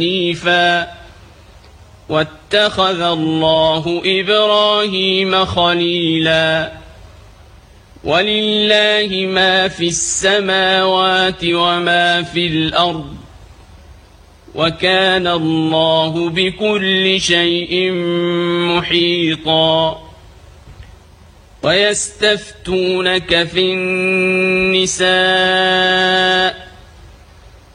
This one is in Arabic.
حنيفا واتخذ الله إبراهيم خليلا ولله ما في السماوات وما في الأرض وكان الله بكل شيء محيطا ويستفتونك في النساء